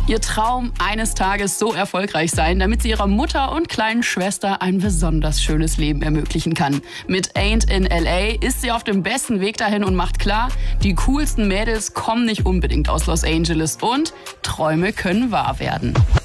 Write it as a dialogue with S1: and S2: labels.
S1: Ihr Traum, eines Tages so erfolgreich sein, damit sie ihrer Mutter und kleinen Schwester ein besonders schönes Leben ermöglichen kann. Mit Ain't in LA ist sie auf dem besten Weg dahin und macht klar, die coolsten Mädels kommen nicht unbedingt aus Los Angeles und Träume können wahr werden.